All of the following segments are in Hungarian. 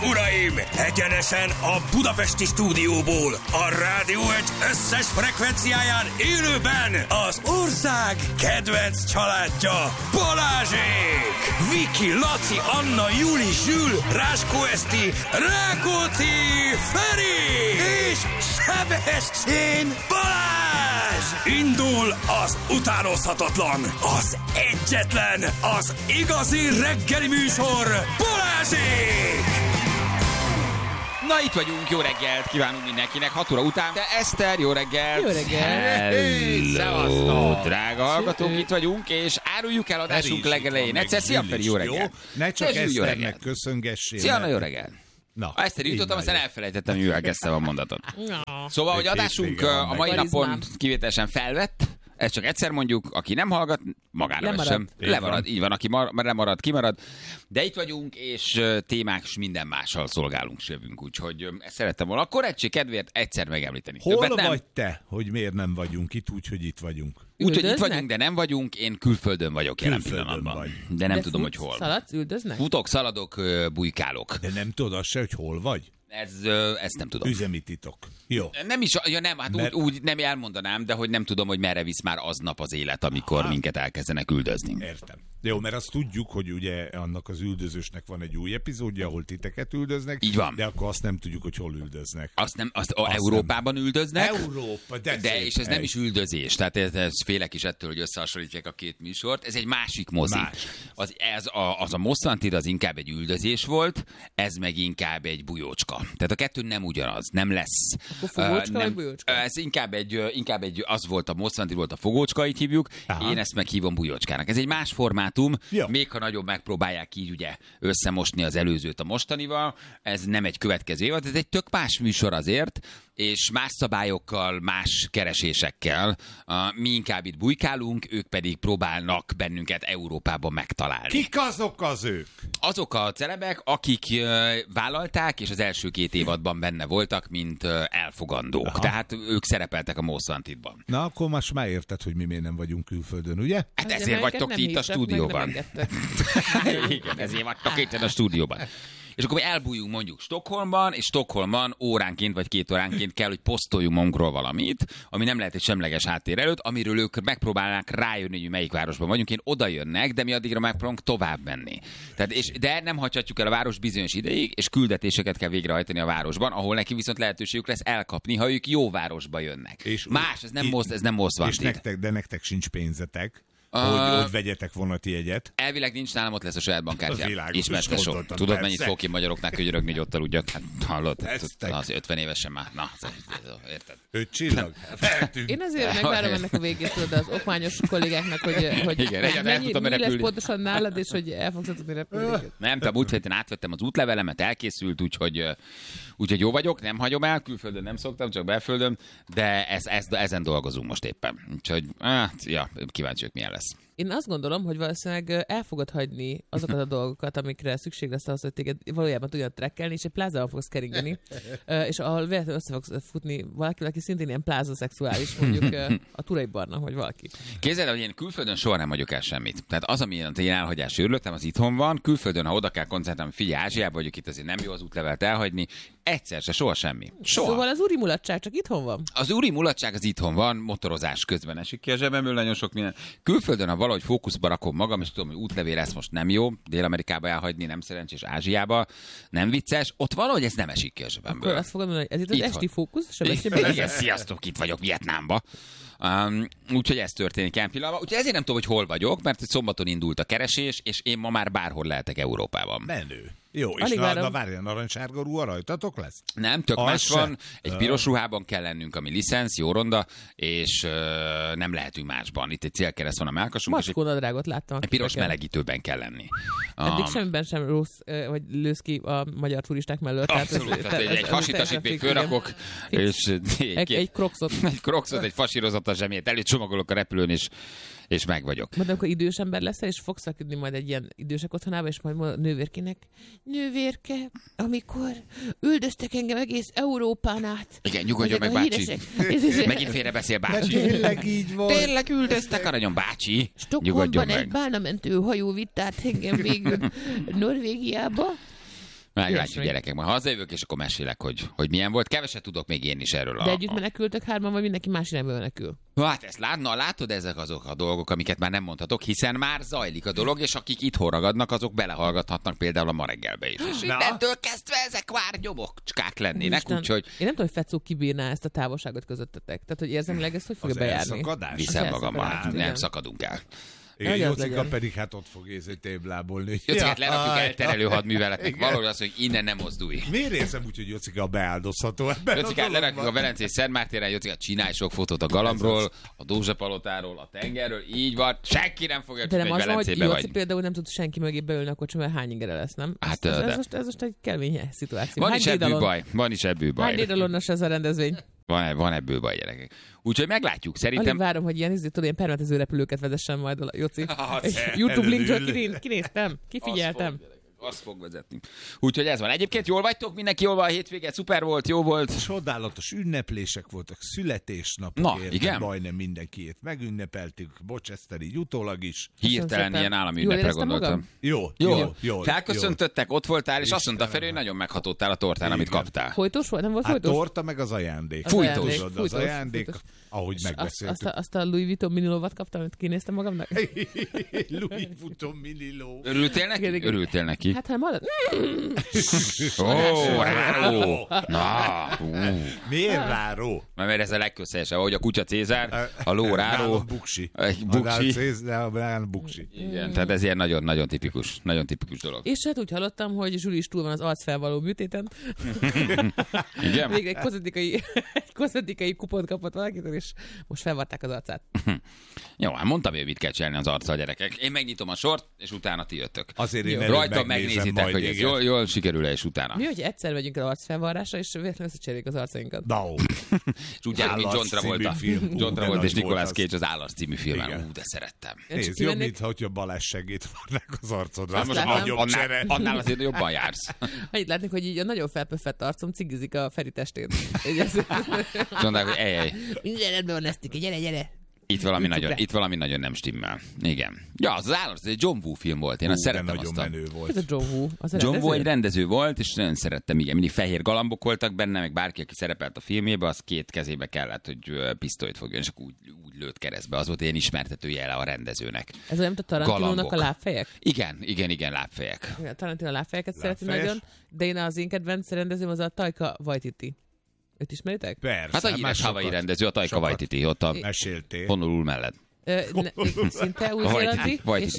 uraim, egyenesen a budapesti stúdióból, a Rádió Egy összes frekvenciáján élőben az ország kedvenc családja, Balázsék! Viki, Laci, Anna, Juli, Zsül, Ráskó Eszti, Rákóczi, Feri és Sebestyén Balázs! Indul az utánozhatatlan, az egyetlen, az igazi reggeli műsor, Balázsék! Na, itt vagyunk, jó reggelt kívánunk mindenkinek, 6 óra után. De Eszter, jó reggelt! Jó reggelt! Hello, drága hallgatók, itt vagyunk, és áruljuk el adásunk legelején. Egyszer, szia Feri, jó reggelt! Ne csak Eszternek köszöngessél. Szia, na, jó reggelt! Na, Eszter, jutottam, aztán elfelejtettem, mivel kezdtem a mondatot. Szóval, hogy adásunk a mai napon kivételesen felvett, ezt csak egyszer mondjuk, aki nem hallgat, magára vessem. Lemarad, így van, aki lemarad, kimarad. De itt vagyunk, és témák és minden mással szolgálunk, sövünk, úgyhogy ezt szerettem volna. A korrektség kedvéért egyszer megemlíteni. Hol vagy te, hogy miért nem vagyunk itt, úgyhogy itt vagyunk? Úgyhogy itt vagyunk, de nem vagyunk, én külföldön vagyok jelen pillanatban. Vagy. De nem tudom, hogy hol. Szaladsz, üldöznek? Futok, szaladok, bujkálok. De nem tudod azt se, hogy hol vagy? Ezt nem tudom. Üzemi titok. Jó. Nem is, ja nem, hát úgy nem elmondanám, de hogy nem tudom, hogy merre visz már aznap az élet, amikor minket elkezdenek üldözni. Értem. Jó, mert azt tudjuk, hogy ugye annak az üldözősnek van egy új epizódja, ahol titeket üldöznek. Így van. De akkor azt nem tudjuk, hogy hol üldöznek. Azt Európában üldöznek. Európa, de és ez nem is üldözés. Tehát ez félek is ettől, hogy összehasonlítják a két műsort. Ez egy másik mozi. Az a Most Wanted az inkább egy üldözés volt, ez meg inkább egy bujócska. Tehát a kettő nem ugyanaz, nem lesz. Akkor fogócska vagy bujócska? Ez inkább egy, az volt a Most Wanted, volt a fogócska, így hívjuk. Aha. Én ezt meghívom bujócskának. Ez egy más formátum, még ha nagyobb megpróbálják így ugye összemosni az előzőt a mostanival. Ez nem egy következő évad, ez egy tök más műsor azért, és más szabályokkal, más keresésekkel. Mi inkább itt bujkálunk, ők pedig próbálnak bennünket Európában megtalálni. Kik azok az ők? Azok a celebek, akik vállalták, és az első 2 évadban benne voltak, mint elfogandók. Aha. Tehát ők szerepeltek a Most Wanted-ban. Na, akkor most már érted, hogy mi miért nem vagyunk külföldön, ugye? Hát ezért vagytok ti itt a stúdióban. Igen, ezért vagytok itt a stúdióban. És akkor mi elbújunk mondjuk Stockholmban, és Stockholmban óránként vagy 2 óránként kell, hogy posztoljunk magunkról valamit, ami nem lehet egy semleges háttér előtt, amiről ők megpróbálnak rájönni, hogy melyik városban vagyunk. Én oda jönnek, de mi addigra megpróbálunk tovább menni. De nem hagyhatjuk el a város bizonyos ideig, és küldetéseket kell végrehajtani a városban, ahol neki viszont lehetőségük lesz elkapni, ha ők jó városba jönnek. És más, ez nem Most Wanted. De nektek sincs pénzzetek. Hogy vegyetek vonatjegyet. Elvileg nincs, nálam ott lesz a saját bankkártyám. Ismert tesó. Tudod, mennyit fogok én magyaroknak könyörögni, hogy ott aludjak? Hát hallod, az 50 évesen már. Na, érted? 5 csillag. Én azért megvárom ennek a végét, tudod, az okmányos kollégáknak, hogy igen, mi lesz pontosan nálad, és hogy el fogsz tudni repülni. Nem, te múlt héten átvettem az útlevelemet, elkészült, úgyhogy jó vagyok, nem hagyom el, külföldön nem szoktam, csak belföldön, de ezen dolgozunk most éppen. Úgyhogy, kíváncsiak milyen lesz. Én azt gondolom, hogy valószínűleg el fogod hagyni azokat a dolgokat, amikre szükség lesz ahhoz, hogy téged valójában tudjon trekkelni, és egy plázával fogsz keringeni, és ahol véletlenül össze fogsz futni valakivel, aki szintén ilyen plázaszexuális, mondjuk a Turai Barna, vagy valaki. Képzeld, hogy én külföldön soha nem hagyok el semmit. Tehát az, ami én elhagyás őrültem, az itthon van. Külföldön, ha oda kell koncentrálni, figyelj, Ázsiában vagyok, itt azért nem jó az útlevelet elhagyni. Egyszer se, soha semmi. Soha. Szóval az úri mulatság csak itthon van? Az úri mulatság az itthon van, motorozás közben esik ki a zsebemből, nagyon sok minden. Külföldön, ha valahogy fókuszba rakom magam, és tudom, hogy útlevél ez most nem jó, Dél-Amerikába elhagyni, nem szerencsés, Ázsiába, nem vicces, ott valahogy ez nem esik ki a zsebemből. Akkor azt fogom mondani, hogy ez itt az esti fókusz? Igen, sziasztok, itt vagyok Vietnámba. Úgyhogy ez történik ilyen pillanatban. Úgyhogy ezért nem tudom, hogy hol vagyok, mert szombaton indult a keresés, és én ma már bárhol lehetek Európában. Menő. Jó, és várjál, narancssárga ruha rajtatok lesz? Nem, tök más van. Egy piros ruhában kell lennünk, ami licensz, jó ronda, és nem lehetünk másban. Itt egy célkereszt van a mellkasunk. Macskónadrágot láttam. Egy piros melegítőben kell lenni. Eddig semmiben sem rossz, hogy lősz ki a magyar turisták mellett. Abszolút. Egy fasitasit még fölrakok, és egy krokszot. Egy krokszot, egy fasírozattal zsemét előcsomagolok a repülőn, és meg vagyok. Majd akkor idős ember leszel, és fogsz feküdni majd egy ilyen idősek otthonába, és majd a nővérkének, nővérke, amikor üldöztek engem egész Európán át. Igen, nyugodjon meg, bácsi. Megint félrebeszél, bácsi. Tényleg így van. Tényleg üldöztek, aranyom, bácsi. Stockholmban egy bálnamentő hajó vitt át engem végül Norvégiába. Meglátjuk, gyerekek, majd hazajövök, és akkor mesélek, hogy milyen volt. Keveset tudok még én is erről. De együtt menekültök hárman, vagy mindenki más irányba menekül? Hát ezt látod, ezek azok a dolgok, amiket már nem mondhatok, hiszen már zajlik a dolog, és akik itthon ragadnak, azok belehallgathatnak például a Ma reggelbe is. És innentől kezdve ezek már nyomokcskák lennének, úgyhogy... Én nem tudom, hogy Fecó kibírná ezt a távolságot közöttetek. Tehát, hogy érzemileg ezt hogy fogja bejárni? Viszem magammal, nem szakadunk el. Jócika pedig hát ott fog téblábolni. Jócikát lerakjuk elterelő hadműveletnek. Valahogy az, hogy innen nem mozdulj. Miért érzem úgy, hogy Jócika beáldozható ebben? Jócikát lerakjuk a Velencei Szentmártérre, Jócikát csinálj sok fotót a galambról, a Dózsapalotáról, a tengerről, így van. Senki nem fogja tudni, hogy Velencébe vagy. Jóci például nem tud senki mögé beülni a kocsi, mert hány ingere lesz, nem? Hát, ez most egy kelvény szituáció. Van is ebből baj. Hány dédalonnos ez a rendezvény? Van ebből baj, gyerekek. Úgyhogy meglátjuk, szerintem... Alig várom, hogy ilyen permetező repülőket vezessen majd a Jóci. YouTube linkről kinéztem, kifigyeltem. Azt fog vezetni. Úgyhogy ez van. Egyébként jól vagytok? Mindenki jól van a hétvége? Szuper volt, jó volt? Csodálatos ünneplések voltak, születésnapok. Igen? Majdnem mindenkiét megünnepeltük. Bocs, ezt így utólag is. Hirtelen ilyen állami ünnepre gondoltam. Jó. Felköszöntöttek, ott voltál, és azt mondta Feri, hogy nagyon meghatódtál a tortán, amit kaptál. Folytós volt? Nem volt folytós? Hát torta meg az ajándék. Fújtós. Az ajándék, ahogy megbeszéltük. Azt a Louis Vuitton minilóvat kaptam, amit kinéztem magamnak. Louis Vuitton miniló. Örültél neki? Hát ha marad... Ráró! Na! Miért ráró? Mert ez a legközhelyesebb, ahogy a kutya Cézár, a ló ráró. Buksi. Buksi. Igen, tehát ez ilyen nagyon tipikus dolog. És hát úgy hallottam, hogy Zsuli is túl van az arcfelvaló műtéten. Igen? Végre egy kozmetikai kupont kapott valakitől, és most felvarták az arcát. Jó, hát mondtam, hogy mit kell csinálni az arccal, gyerekek. Én megnyitom a sort, és utána ti jöttök. Azért én rajta megnézitek, hogy ez jól sikerül-e, és utána. Mi, hogy egyszer megyünk el arcfelvarrásra, és véletlenül összecseréljük az arcainkat. És úgy mint John Travolta és Nicolas Cage az Állarc című filmen. De szerettem. Nézd, jobb, mintha balesegét varnák az arcodra. Annál azért jobban jársz. Annyit látni, hogy így a nagyon felpöffett arcom cigizik a Feri testét. Mondták, hogy ejjej. Minden rendben van, Esztike, gyere. Itt valami nagyon nem stimmel. Igen. Ja, az Állarc, ez egy John Woo film volt. Én azt szerettem azt. Menő volt. Ez a John Woo. John Woo egy rendező volt, és nagyon szerettem. Igen, mindig fehér galambok voltak benne, meg bárki, aki szerepelt a filmjében, az két kezébe kellett, hogy pisztolyt fogjon, és akkor úgy lőtt keresztbe. Az volt ilyen ismertető jele a rendezőnek. Ez olyan, mint a Tarantinónak a lábfejek? Igen, lábfejek. A Tarantino a lábfejeket szereti nagyon, de én az én kedvenc rendezőm az a Taika Waititi. Őt ismeritek? Persze. Hát a híres havai rendező, a Taika Waititi, ott a Honolulu mellett. Szinte új-zélandi.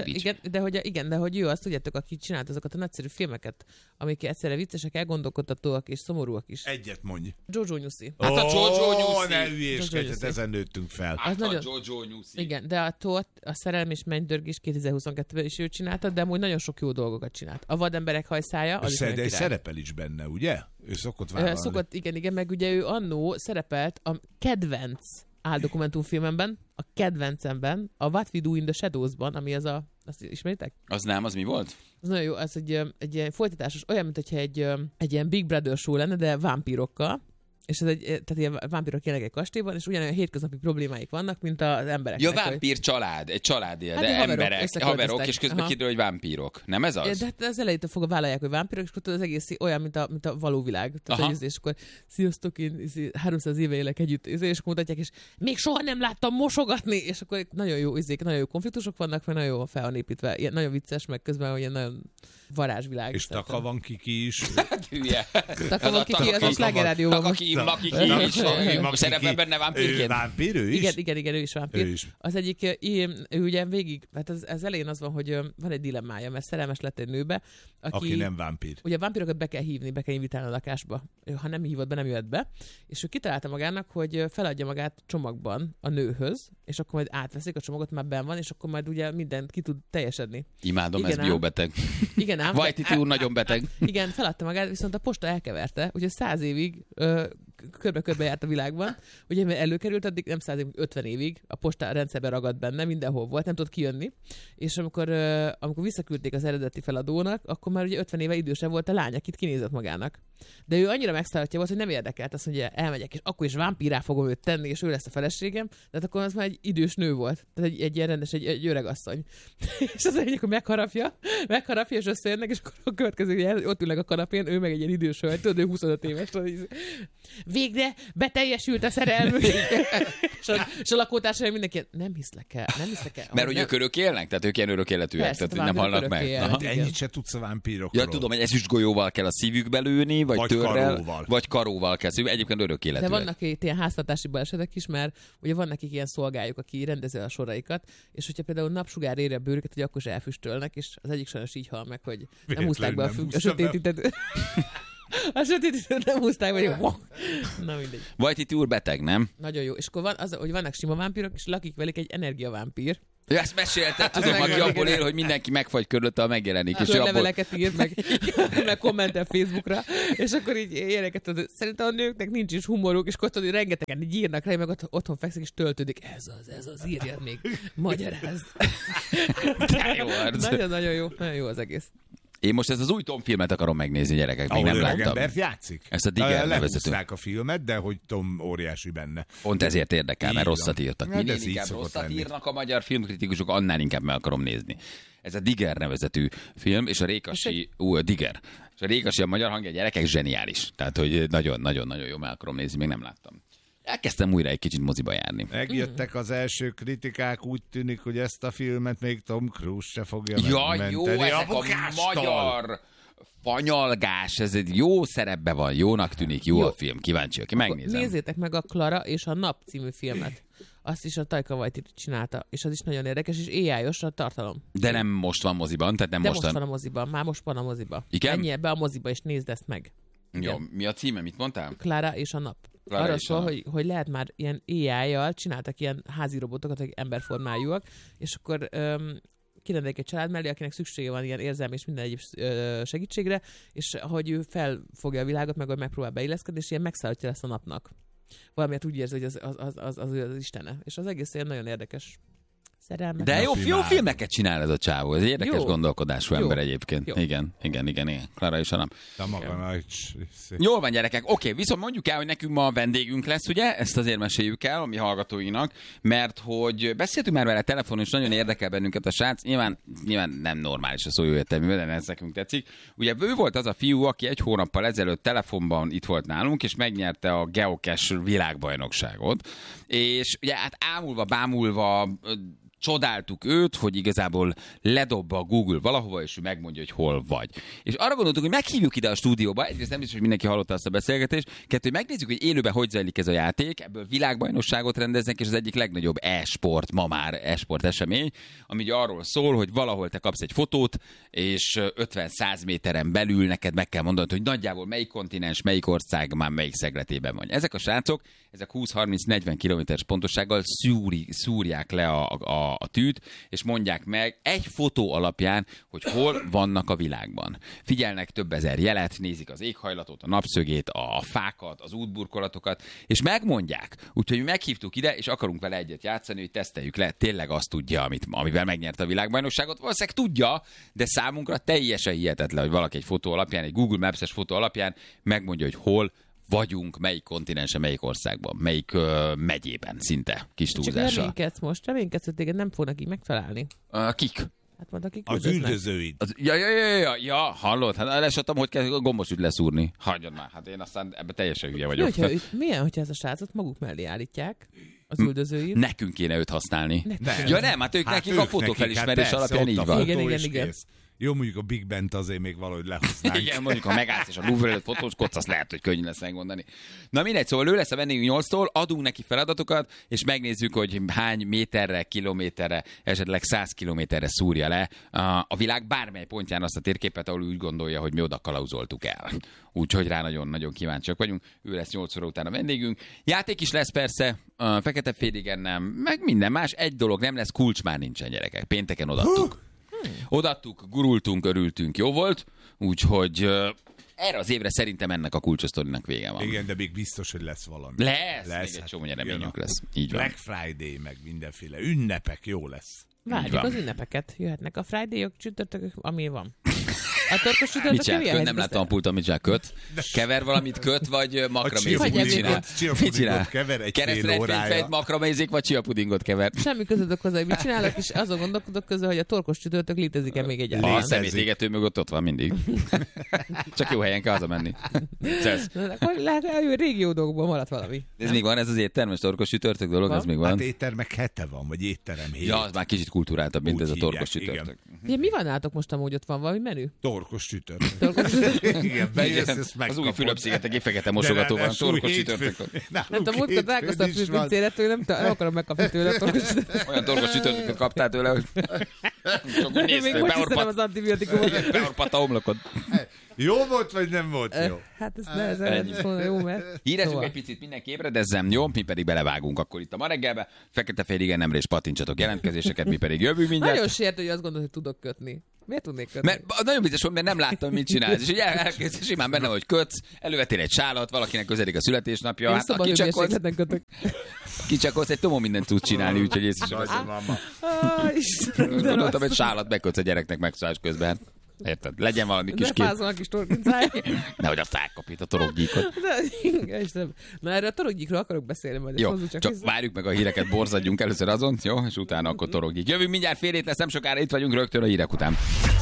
De hogy ő azt tudjátok, aki csinált azokat a nagyszerű filmeket, amik egyszerre viccesek, elgondolkodtatóak és szomorúak is. Egyet mondj. Jojo Nyuszi. Hát a Jojo Nyuszi. Ne hülyéskedj, ezen nőttünk fel. Hát a Jojo Nyuszi. Igen, de a Tóth, a Szerelem és Mennydörgés 2022-ben is ő csinálta, de amúgy nagyon sok jó dolgokat csinált. A Vademberek hajszája, az is nagyon király. Szerepel is benne, ugye? Ő szokott vállalni. Igen, meg ugye ő annó szerepelt a kedvenc áldokumentumfilmemben, a kedvencemben, a What We Do in the Shadows-ban, ami az a... Azt ismeritek? Az nem, az mi volt? Az nagyon jó, az egy ilyen folytatásos, olyan, mint hogyha egy ilyen Big Brother show lenne, de vámpírokkal. És ez tehát ilyen vámpírok élnek egy kastélyban, és ugyanolyan hétköznapi problémáik vannak, mint az emberek. Ja, vámpír család, egy család él, de emberek, haverok, és közben kiderül, hogy vámpírok. Nem ez az? De hát az elejétől fogva vállalják, hogy vámpírok, és akkor az egész olyan, mint a való világ. Tehát, és akkor sziasztok, én 300 éve élek együtt, és akkor mutatják, és még soha nem láttam mosogatni, és akkor nagyon jó konfliktusok vannak, meg nagyon jó fel van építve, ilyen nagyon vicces, meg közben olyan nagyon varázsvilág. És Taka van Kiki is. Hülye. Taka van Kiki, az a Slágerrádióban most. Makiki is. Szerepel benne vámpírként. Vámpír, ő is? Igen, ő is vámpír. Az egyik, ő ugye végig, hát az elején az van, hogy van egy dilemmája, mert szerelmes lett egy nőbe, aki nem vámpír. Ugye a vámpírokat be kell hívni, be kell invitálni a lakásba. Ha nem hívod be, nem jöhet be. És ő kitalálta magának, hogy feladja magát csomagban a nőhöz, és akkor majd átveszik, a csomagot már benn van, és akkor majd ugye mindent ki tud teljesedni. Imádom, ez jó beteg. Igen ám. Vajtiti úr nagyon beteg. Igen, feladta magát, viszont a posta elkeverte, ugye 100 évig körbe-körbe járt a világban. Ugye mert előkerült, addig nem 100 évig, 50 évig a posta rendszerben ragadt benne, mindenhol volt, nem tudott kijönni. És amikor visszaküldték az eredeti feladónak, akkor már ugye 50 éve idősebb volt a lány, akit kinézett magának. De ő annyira megszállhatja volt, hogy nem érdekelt, azt mondja, elmegyek, és akkor is vámpírá fogom őt tenni, és ő lesz a feleségem, de hát akkor az már egy idős nő volt. Tehát egy ilyen rendes, egy öreg asszony. És az egyik, akkor megharapja, és összejönnek, és akkor a következő, ott ülnek a kanapén, ő meg egy ilyen idős hölgy, tudod, ő 25 éves. Végre beteljesült a szerelmük. és a lakótársaim mindenki, nem hiszlek el. Mert hogy ők örök élnek? Tehát ők ilyen örök életűek, tehát nem halnak meg. Ennyit se tudsz a vámpírokról. Ja, tudom, hogy ezüstgolyóval kell a szívükbe lőni, vagy törrel, vagy karóval kell szívni. Egyébként örök életűek. De vannak itt ilyen háztartási balesetek is, mert ugye van nekik ilyen szolgájuk, aki rendezi a soraikat, és hogyha például napsugár éri a bőrüket, hogy akkor is elfüstölnek, és az egyik sajnos így hal meg, hogy nem húzták be a sötétítőt. A sötétítőt nem húzták be, hogy na mindegy. Vajtiti úr beteg, nem? Nagyon jó. És akkor van az, hogy vannak sima vámpírok, és lakik velük egy energiavámpír. Ja, ezt mesélted, tudom, aki abból él, hogy mindenki megfagy körülötte, ha megjelenik. És leveleket ír, meg kommentel Facebookra, és akkor így ilyeneket, szerintem a nőknek nincs is humoruk, és akkor rengetegen így írnak rá, meg otthon fekszik, és töltődik. Ez az, írjad még, magyarázd. Nagyon-nagyon jó, nagyon jó az egész. Én most ezt az új Tom filmet akarom megnézni, gyerekek, még nem láttam. Embert játszik? Ezt a Digger nevezető. Lehúzták a filmet, de hogy Tom óriási benne. Pont ezért érdekel, mert rosszat írtak. Ja, minél inkább rosszat írnak a magyar filmkritikusok, annál inkább meg akarom nézni. Ez a Digger nevezetű film, és a Rékasi... Digger. És a Rékasi a magyar hangja, gyerekek, zseniális. Tehát, hogy nagyon-nagyon jó, meg akarom nézni, még nem láttam. Elkezdtem újra egy kicsit moziba járni. Megjöttek az első kritikák, úgy tűnik, hogy ezt a filmet még Tom Cruise se fogja megmenteni. Jó, ezek a magyar fanyalgás, ez egy jó szerepben van, jónak tűnik, jó a film, kíváncsi, aki megnézem. Nézzétek meg a Clara és a Nap című filmet. Azt is a Taika Waititi csinálta, és az is nagyon érdekes, és AI-os a tartalom. De nem most van moziban, tehát nem most van a moziban, már most van a moziban. Igen? Menjél be a moziba, és nézd ezt meg. Jó, mi a címe, mit mondtál? Clara és a Nap. Arra szól, hogy lehet már ilyen AI-jal, csináltak ilyen házi robotokat, akik emberformájúak, és akkor kirendelik egy család mellé, akinek szüksége van ilyen érzelmi és minden egyéb segítségre, és hogy ő felfogja a világot, meg hogy megpróbál beilleszkedni, és ilyen megszállhatja lesz a napnak. Valamiért úgy érzi, hogy az istene. És az egész ilyen nagyon érdekes. Szerelmet. De jó filmeket csinál ez a csávó. Ez egy érdekes gondolkodású ember egyébként. Jó. Igen. Clara és a Nap. Jól van, gyerekek. Oké, viszont mondjuk el, hogy nekünk ma vendégünk lesz, ugye? Ezt azért meséljük el a mi hallgatóinak, mert hogy beszéltünk már vele telefonon, és nagyon érdekel bennünket a srác. Nyilván nem normális a szó értelművel, de ez nekünk tetszik. Ugye ő volt az a fiú, aki egy hónappal ezelőtt telefonban itt volt nálunk, és megnyerte a geocache világbajnokságot. És ugye hát bámulva csodáltuk őt, hogy igazából ledobba a Google valahova, és ő megmondja, hogy hol vagy. És arra gondoltuk, hogy meghívjuk ide a stúdióba, egyrészt nem biztos, hogy mindenki hallotta azt a beszélgetést, kettő, hogy megnézzük, hogy élőben hogy zajlik ez a játék, ebből világbajnokságot rendeznek, és az egyik legnagyobb e-sport, ma már e-sport esemény, ami ugye arról szól, hogy valahol te kapsz egy fotót, és 50-100 méteren belül neked meg kell mondanod, hogy nagyjából melyik kontinens, melyik ország, már melyik szegletében vagy. Ezek a srácok, ezek 20-30-40 kilométeres pontossággal szúrják le a tűt, és mondják meg egy fotó alapján, hogy hol vannak a világban. Figyelnek több ezer jelet, nézik az éghajlatot, a napszögét, a fákat, az útburkolatokat, és megmondják. Úgyhogy mi meghívtuk ide, és akarunk vele egyet játszani, hogy teszteljük le, tényleg azt tudja, amivel megnyerte a világbajnokságot. Valószínűleg tudja, de számunkra teljesen hihetetlen, hogy valaki egy fotó alapján, egy Google Maps-es fotó alapján megmondja, hogy hol vagyunk, melyik kontinensen, melyik országban, melyik megyében szinte, kis túlzással. Csak reménykedsz, hogy téged nem fognak így megtalálni. Kik? Hát mondta, akik az üldözőid. Ja, hallod? Hát elesattam, hogy kell gombosüt leszúrni. Hagyjad már, hát én aztán ebben teljesen hülye vagyok. Milyen, hogyha ez a srácot maguk mellé állítják, az üldözőid? Nekünk kéne őt használni. Ja nem, hát ők nekik a fotófelismerés alapján így van. Igen. Jó, mondjuk a Big Bent azért még valahogy lehasználjuk. Igen, mondjuk, ha megállsz és a Louvre előtt fotózkodsz, azt lehet, hogy könnyű lesz megmondani. Na mindegy, szóval ő lesz a vendégünk 8-tól, adunk neki feladatokat, és megnézzük, hogy hány méterre, kilométerre, esetleg 100 kilométerre szúrja le a világ bármely pontján azt a térképet, ahol úgy gondolja, hogy mi oda kalauzoltuk el. Úgyhogy rá nagyon-nagyon kíváncsiak vagyunk. Ő lesz 8 óra után a vendégünk. Játék is lesz persze, fekete féligen nem, meg minden más. Egy dolog nem lesz, kulcs már nincsen, gyerekek. Pénteken odaadtuk. Odaadtuk, gurultunk, örültünk, jó volt, úgyhogy erre az évre szerintem ennek a kulcsosztorinak vége van. Igen, de még biztos, hogy lesz valami. Lesz még egy csomó nyereményünk lesz. Így van. Black Friday, meg mindenféle ünnepek, jó lesz. Várjuk az ünnepeket. Jöhetnek a Friday-ok, csütörtökök, ami van. A torkos csütörtök Nem láttam a pulton, mit csinál. Köt? Kever valamit, köt, vagy makramézik? Mit csinál? Csiapudingot kever egy fél órája. Keresztre makramézik, vagy csiapudingot kever? Semmi közöttök hozzá, hogy mit csinálok, és azon gondolkodok közül, hogy a torkos csütörtök létezik-e még egyáltalán. A szemétégető mögött ott van mindig. Csak jó helyen kell hazamenni. Lehet, régió dolgokban maradt valami. Ez még van, ez az éttermes torkos csütörtök dolog, ez még van? Hát éttermek hete van, vagy étterem hét. Ja, az már kicsit kulturáltabb, mint ez a torkos csütörtök. Ugye, mi van nálatok most amúgy, ott van valami menü? Torkos csütörtök. Igen, bejössz, ezt megkapod. Az új Fülöp-szigeteki fekete mosogató van, torkos csütörtök. Nem tudom, múltkor találkoztam a főpincére tőlem, nem akarom megkapni tőle a torkos csütörtök. Olyan torkos csütörtököt kaptál tőle, hogy csak úgy néztél, az antibiotikumot. beorpadt a homlokod. Jó volt, vagy nem volt jó? Hát ez nehezen jó, mert... Hírezzünk egy picit, mindenki ébredezzem, jó? Mi pedig belevágunk akkor itt a ma reggelbe. Fekete-fehér igen, nemre és pattintsatok jelentkezéseket, mi pedig jövünk mindjárt. Nagyon sért, hogy azt gondolod, hogy tudok kötni. Miért tudnék kötni? Mert nagyon vicces volt, mert nem láttam, mit csinálsz. És ugye elkezdsz, simán benne, hogy kötsz, elővettél egy sálat, valakinek közelik a születésnapja. Én Hát a kicsakolsz, egy tomó mindent tudsz csinálni, úgyhogy ész is gondoltam, egy sálat bekötsz a gyereknek megszállás közben. Érted? Legyen valami kis kép. Ne fázol a kis torkincáj. Nehogy azt elkapít a torokgyíkot. Na erről a torokgyíkról akarok beszélni majd. Jó, csak várjuk meg a híreket, borzadjunk először azon, jó? És utána akkor torokgyík. Jövünk mindjárt fél hét lesz, nem sokára itt vagyunk rögtön a hírek után.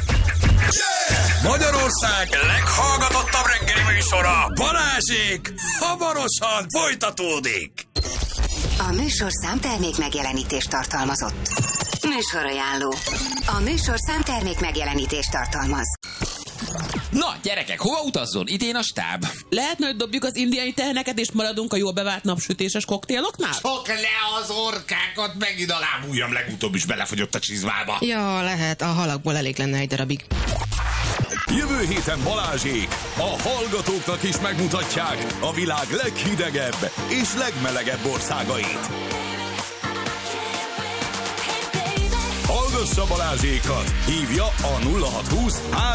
Magyarország leghallgatottabb reggeli műsora, Balázsék, hamarosan folytatódik. A műsorszám termék megjelenítést tartalmazott. Műsorajánló. A műsorszám termék megjelenítést tartalmaz. Na, gyerekek, hova utazzon? Idén a stáb. Lehetne, hogy dobjuk az indiai teheneket, és maradunk a jól bevált napsütéses koktéloknál? Csak le az orkákat, megint a lábujjam legutóbb is belefogyott a csizmába. Ja, lehet, a halakból elég lenne egy darabig. Jövő héten Balázsék a hallgatóknak is megmutatják a világ leghidegebb és legmelegebb országait. Hallgassa Balázsékat! Hívja a 0620